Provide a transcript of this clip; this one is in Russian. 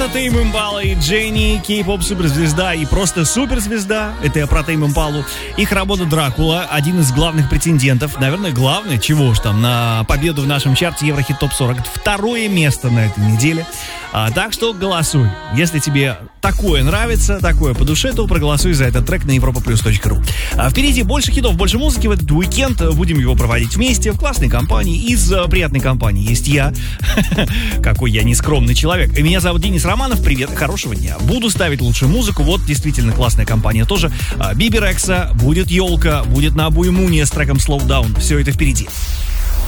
Это Тейм Импала и Дженни, кей-поп суперзвезда и просто суперзвезда. Это я про Тейм Импалу. Их работа «Дракула» — один из главных претендентов, наверное, главный, чего уж там, на победу в нашем чарте Еврохит Топ 40. Второе место на этой неделе. Так что голосуй. Если тебе такое нравится, такое по душе, то проголосуй за этот трек на europaplus.ru. Впереди больше хитов, больше музыки в этот уикенд. Будем его проводить вместе, в классной компании. Из приятной компании есть я. Какой я нескромный человек. Меня зовут Денис Романов. Привет, хорошего дня. Буду ставить лучшую музыку. Вот действительно классная компания тоже. Биби Рекса, будет елка, будет на Абу и Муния с треком Slow Down. Все это впереди.